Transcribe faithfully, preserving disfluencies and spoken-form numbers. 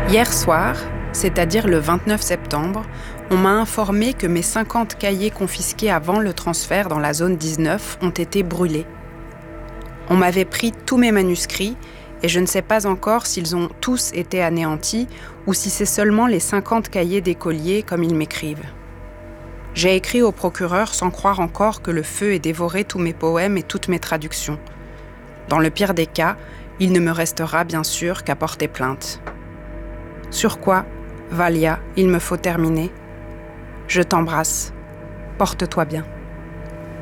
Hier soir, c'est-à-dire le vingt-neuf septembre, on m'a informé que mes cinquante cahiers confisqués avant le transfert dans la zone dix-neuf ont été brûlés. On m'avait pris tous mes manuscrits et je ne sais pas encore s'ils ont tous été anéantis ou si c'est seulement les cinquante cahiers d'écoliers comme ils m'écrivent. J'ai écrit au procureur sans croire encore que le feu ait dévoré tous mes poèmes et toutes mes traductions. Dans le pire des cas, il ne me restera bien sûr qu'à porter plainte. Sur quoi, Valia, il me faut terminer. Je t'embrasse. Porte-toi bien.